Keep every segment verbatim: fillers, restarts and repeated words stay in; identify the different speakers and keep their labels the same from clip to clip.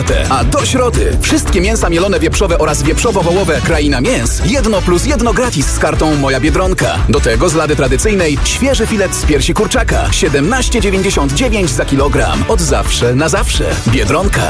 Speaker 1: A do środy wszystkie mięsa mielone wieprzowe oraz wieprzowo-wołowe Kraina Mięs jedno plus jedno gratis z kartą Moja Biedronka. Do tego z lady tradycyjnej świeży filet z piersi kurczaka siedemnaście dziewięćdziesiąt dziewięć za kilogram. Od zawsze na zawsze. Biedronka.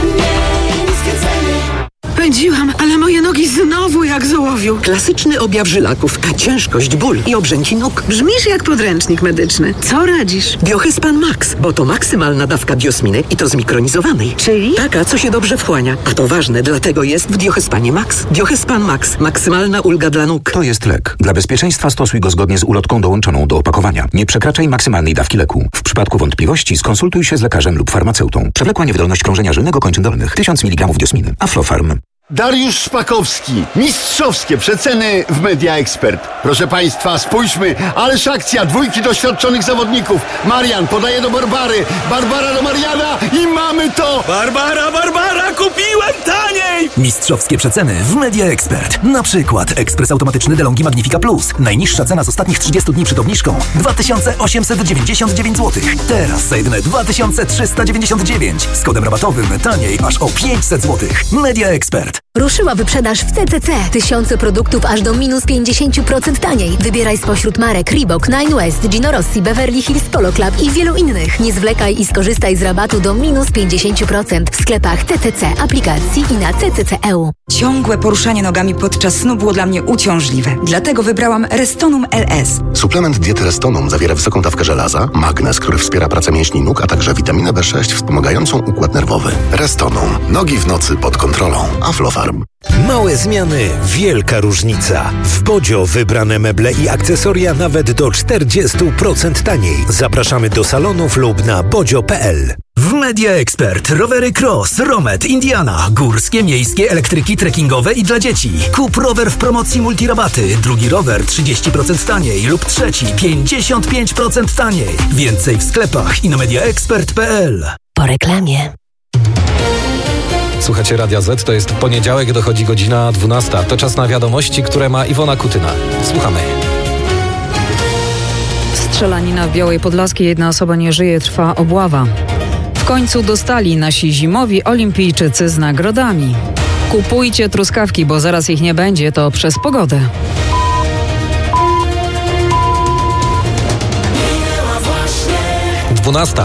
Speaker 2: Pędziłam, ale moje nogi znowu jak z ołowiu.
Speaker 3: Klasyczny objaw żylaków, ciężkość, ból i obrzęki nóg.
Speaker 2: Brzmisz jak podręcznik medyczny. Co radzisz?
Speaker 3: Diochyzpan Max, bo to maksymalna dawka diosminy i to zmikronizowanej.
Speaker 2: Czyli?
Speaker 3: Taka, co się dobrze wchłania. A to ważne, dlatego jest w Diochyspanie Max. Diochyzpan Max. Maksymalna ulga dla nóg.
Speaker 4: To jest lek. Dla bezpieczeństwa stosuj go zgodnie z ulotką dołączoną do opakowania. Nie przekraczaj maksymalnej dawki leku. W przypadku wątpliwości skonsultuj się z lekarzem lub farmaceutą. Przewlekła niewydolność krążenia żylnego kończyn dolnych. tysiąc miligramów diosminy. Aflofarm.
Speaker 5: Dariusz Szpakowski. Mistrzowskie przeceny w Media Expert. Proszę Państwa, spójrzmy. Ależ akcja, dwójki doświadczonych zawodników. Marian podaje do Barbary. Barbara do Mariana i mamy to!
Speaker 6: Barbara, Barbara, kupiłem taniej!
Speaker 7: Mistrzowskie przeceny w Media Expert. Na przykład ekspres automatyczny DeLonghi Magnifica Plus. Najniższa cena z ostatnich trzydziestu dni przed obniżką dwa tysiące osiemset dziewięćdziesiąt dziewięć złotych. Teraz za jedyne dwa tysiące trzysta dziewięćdziesiąt dziewięć. Z kodem rabatowym taniej aż o pięćset złotych. Media Expert.
Speaker 8: Ruszyła wyprzedaż w C C C. Tysiące produktów aż do minus pięćdziesiąt procent taniej. Wybieraj spośród marek Reebok, Nine West, Gino Rossi, Beverly Hills Polo Club i wielu innych. Nie zwlekaj i skorzystaj z rabatu do minus pięćdziesiąt procent w sklepach C C C, aplikacji i na c c c kropka e u.
Speaker 9: Ciągłe poruszanie nogami podczas snu było dla mnie uciążliwe. Dlatego wybrałam Restonum L S.
Speaker 10: Suplement diety Restonum zawiera wysoką dawkę żelaza, magnez, który wspiera pracę mięśni nóg, a także witaminę B sześć wspomagającą układ nerwowy. Restonum. Nogi w nocy pod kontrolą. Aflofarm.
Speaker 11: Małe zmiany, wielka różnica. W Bodzio wybrane meble i akcesoria nawet do czterdzieści procent taniej. Zapraszamy do salonów lub na bodzio kropka p l.
Speaker 7: W Media Expert rowery Cross, Romet, Indiana, górskie, miejskie, elektryki, trekkingowe i dla dzieci. Kup rower w promocji multirabaty, drugi rower trzydzieści procent taniej lub trzeci pięćdziesiąt pięć procent taniej. Więcej w sklepach i na media expert kropka p l.
Speaker 8: Po reklamie.
Speaker 12: Słuchacie Radia Z, to jest poniedziałek, dochodzi godzina dwunasta. To czas na wiadomości, które ma Iwona Kutyna. Słuchamy.
Speaker 13: Strzelanina w Białej Podlaskiej, jedna osoba nie żyje, trwa obława. W końcu dostali nasi zimowi olimpijczycy z nagrodami. Kupujcie truskawki, bo zaraz ich nie będzie, to przez pogodę.
Speaker 12: dwunasta.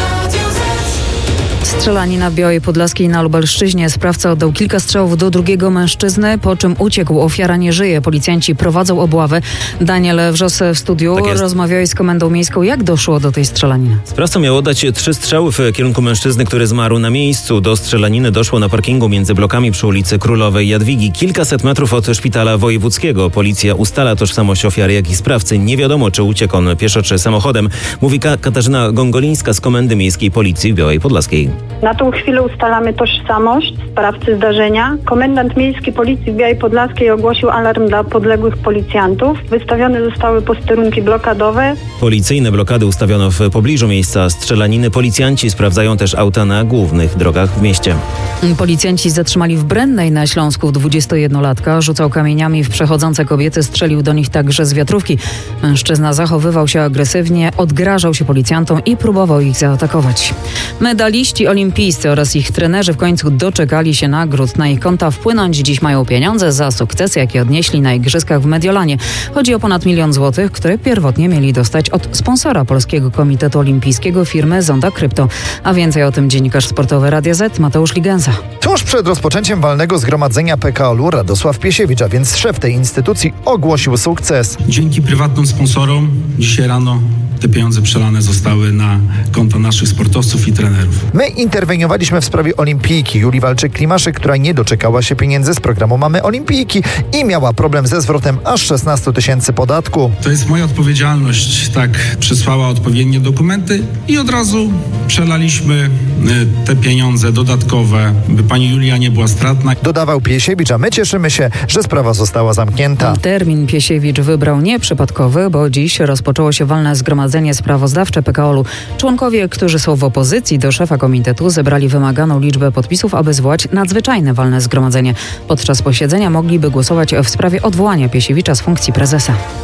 Speaker 13: Strzelanina w Białej Podlaskiej na Lubelszczyźnie. Sprawca oddał kilka strzałów do drugiego mężczyzny, po czym uciekł. Ofiara nie żyje. Policjanci prowadzą obławę. Daniel Wrzos w studiu. Tak, rozmawiałeś z Komendą Miejską. Jak doszło do tej strzelaniny?
Speaker 14: Sprawca miał oddać trzy strzały w kierunku mężczyzny, który zmarł na miejscu. Do strzelaniny doszło na parkingu między blokami przy ulicy Królowej Jadwigi. Kilkaset metrów od szpitala wojewódzkiego. Policja ustala tożsamość ofiary, jak i sprawcy. Nie wiadomo, czy uciekł on pieszo, czy samochodem. Mówi Katarzyna Gongolińska z Komendy Miejskiej Policji w Białej Podlaskiej.
Speaker 15: Na tą chwilę ustalamy tożsamość sprawcy zdarzenia. Komendant Miejski Policji w Białej Podlaskiej ogłosił alarm dla podległych policjantów. Wystawione zostały posterunki blokadowe.
Speaker 14: Policyjne blokady ustawiono w pobliżu miejsca strzelaniny. Policjanci sprawdzają też auta na głównych drogach w mieście.
Speaker 13: Policjanci zatrzymali w Brennej na Śląsku dwudziestojednolatka. Rzucał kamieniami w przechodzące kobiety, strzelił do nich także z wiatrówki. Mężczyzna zachowywał się agresywnie, odgrażał się policjantom i próbował ich zaatakować. Medaliści olimpijscy oraz ich trenerzy w końcu doczekali się nagród. Na ich konta wpłynąć dziś mają pieniądze za sukcesy, jakie odnieśli na igrzyskach w Mediolanie. Chodzi o ponad milion złotych, które pierwotnie mieli dostać od sponsora Polskiego Komitetu Olimpijskiego, firmy Zonda Krypto. A więcej o tym dziennikarz sportowy Radia Z Mateusz Ligenza.
Speaker 16: Tuż przed rozpoczęciem walnego zgromadzenia P K O L-u Radosław Piesiewicz, a więc szef tej instytucji, ogłosił sukces.
Speaker 17: Dzięki prywatnym sponsorom dzisiaj rano te pieniądze przelane zostały na konta naszych sportowców i trenerów.
Speaker 16: My interweniowaliśmy w sprawie olimpijki Julii Walczyk-Klimaszyk, która nie doczekała się pieniędzy z programu Mamy Olimpijki i miała problem ze zwrotem aż szesnaście tysięcy podatku.
Speaker 17: To jest moja odpowiedzialność. Tak, przesłała odpowiednie dokumenty i od razu przelaliśmy te pieniądze dodatkowe, by pani Julia nie była stratna.
Speaker 16: Dodawał Piesiewicz, a my cieszymy się, że sprawa została zamknięta.
Speaker 13: Termin Piesiewicz wybrał nieprzypadkowy, bo dziś rozpoczęło się walne zgromadzenie sprawozdawcze P K O L-u. Członkowie, którzy są w opozycji do szefa komitetu, zebrali wymaganą liczbę podpisów, aby zwołać nadzwyczajne walne zgromadzenie. Podczas posiedzenia mogliby głosować w sprawie odwołania Piesiewicza z funkcji prezesa.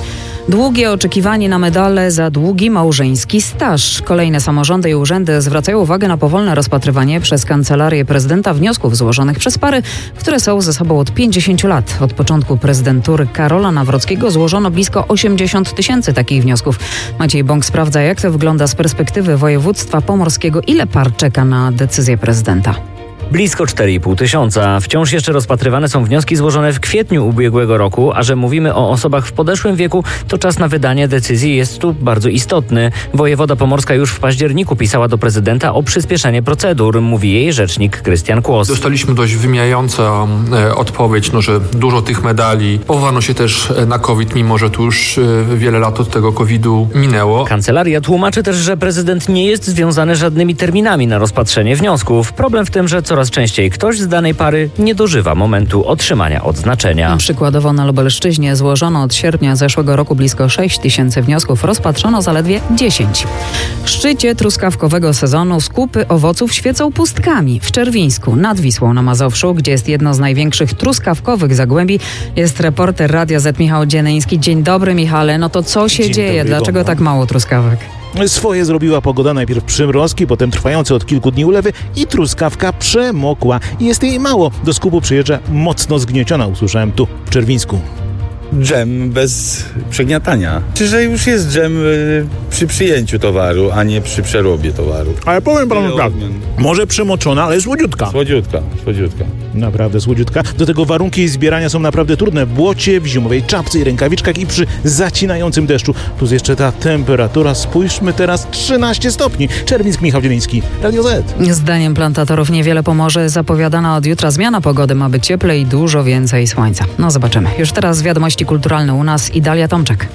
Speaker 13: Długie oczekiwanie na medale za długi małżeński staż. Kolejne samorządy i urzędy zwracają uwagę na powolne rozpatrywanie przez Kancelarię Prezydenta wniosków złożonych przez pary, które są ze sobą od pięćdziesięciu lat. Od początku prezydentury Karola Nawrockiego złożono blisko osiemdziesiąt tysięcy takich wniosków. Maciej Bąk sprawdza, jak to wygląda z perspektywy województwa pomorskiego. Ile par czeka na decyzję prezydenta?
Speaker 18: Blisko cztery i pół tysiąca. Wciąż jeszcze rozpatrywane są wnioski złożone w kwietniu ubiegłego roku, a że mówimy o osobach w podeszłym wieku, to czas na wydanie decyzji jest tu bardzo istotny. Wojewoda pomorska już w październiku pisała do prezydenta o przyspieszenie procedur, mówi jej rzecznik Krystian Kłos.
Speaker 19: Dostaliśmy dość wymijającą e, odpowiedź, no, że dużo tych medali powołano się też na COVID, mimo że tu już e, wiele lat od tego kowida minęło.
Speaker 18: Kancelaria tłumaczy też, że prezydent nie jest związany żadnymi terminami na rozpatrzenie wniosków. Problem w tym, że coraz częściej ktoś z danej pary nie dożywa momentu otrzymania odznaczenia.
Speaker 13: Przykładowo na Lubelszczyźnie złożono od sierpnia zeszłego roku blisko sześć tysięcy wniosków, rozpatrzono zaledwie dziesięć. W szczycie truskawkowego sezonu skupy owoców świecą pustkami. W Czerwińsku, nad Wisłą na Mazowszu, gdzie jest jedno z największych truskawkowych zagłębi, jest reporter Radia Z Michał Dzienyński. Dzień dobry, Michale. No to co się
Speaker 20: Dzień
Speaker 13: dzieje?
Speaker 20: dobry,
Speaker 13: Dlaczego
Speaker 20: Bono.
Speaker 13: tak mało truskawek?
Speaker 20: Swoje zrobiła pogoda, najpierw przymrozki, potem trwające od kilku dni ulewy i truskawka przemokła. I jest jej mało. Do skupu przyjeżdża mocno zgnieciona, usłyszałem tu w Czerwińsku.
Speaker 21: Dżem bez przegniatania. Czy że już jest dżem y, przy przyjęciu towaru, a nie przy przerobie towaru.
Speaker 20: Ale powiem panu tak, może przemoczona, ale słodziutka.
Speaker 21: Słodziutka, słodziutka.
Speaker 20: Naprawdę słodziutka. Do tego warunki jej zbierania są naprawdę trudne. W błocie, w zimowej czapce i rękawiczkach i przy zacinającym deszczu. Plus jeszcze ta temperatura. Spójrzmy teraz, trzynaście stopni. Czerwińsk, Michał Dzieliński, Radio Z.
Speaker 13: Zdaniem plantatorów niewiele pomoże. Zapowiadana od jutra zmiana pogody ma być cieplej i dużo więcej słońca. No zobaczymy. Już teraz wiadomości kulturalne u nas i Dalia Tomczak.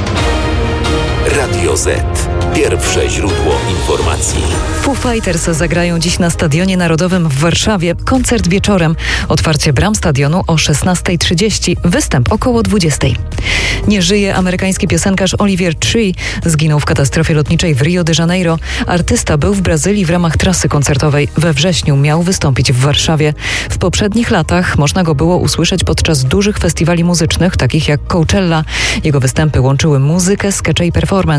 Speaker 22: Radio Z. Pierwsze źródło informacji.
Speaker 23: Foo Fighters zagrają dziś na Stadionie Narodowym w Warszawie. Koncert wieczorem. Otwarcie bram stadionu o szesnasta trzydzieści. Występ około dwudziestej. Nie żyje amerykański piosenkarz Oliver Tree. Zginął w katastrofie lotniczej w Rio de Janeiro. Artysta był w Brazylii w ramach trasy koncertowej. We wrześniu miał wystąpić w Warszawie. W poprzednich latach można go było usłyszeć podczas dużych festiwali muzycznych, takich jak Coachella. Jego występy łączyły muzykę, skecze i performance.